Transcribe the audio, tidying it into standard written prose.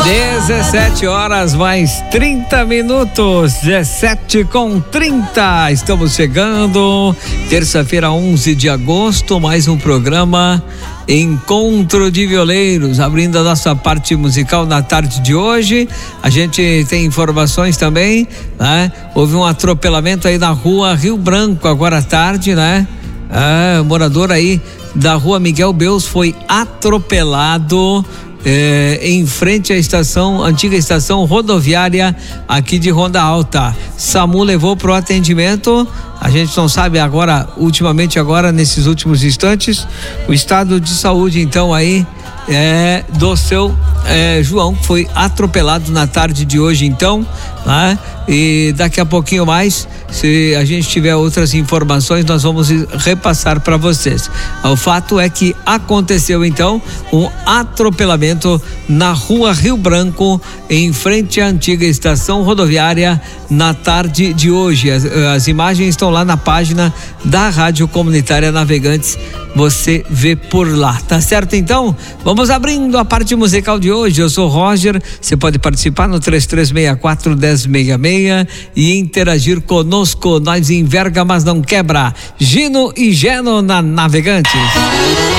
17 horas mais 30 minutos, 17:30. Estamos chegando, terça-feira, 11 de agosto, mais um programa Encontro de Violeiros, abrindo a nossa parte musical na tarde de hoje. A gente tem informações também, né? Houve um atropelamento aí na rua Rio Branco agora à tarde, né? O morador aí da rua Miguel Beus foi atropelado em frente à antiga estação rodoviária aqui de Ronda Alta. SAMU levou pro atendimento. A gente não sabe agora, nesses últimos instantes, o estado de saúde então aí do seu João, que foi atropelado na tarde de hoje então, né? E daqui a pouquinho mais, se a gente tiver outras informações, nós vamos repassar para vocês. O fato é que aconteceu então um atropelamento na rua Rio Branco, em frente à antiga estação rodoviária, na tarde de hoje. As imagens estão lá na página da Rádio Comunitária Navegantes, você vê por lá, tá certo? Então, vamos abrindo a parte musical de hoje. Eu sou Roger, você pode participar no 3364-1066 e interagir conosco. Nós enverga, mas não quebra. Gino e Geno na Navegantes.